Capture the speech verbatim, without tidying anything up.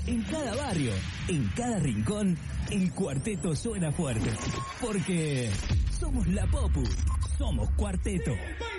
en cada barrio, en cada rincón, el cuarteto suena fuerte. Porque somos la Popu, somos Cuarteto.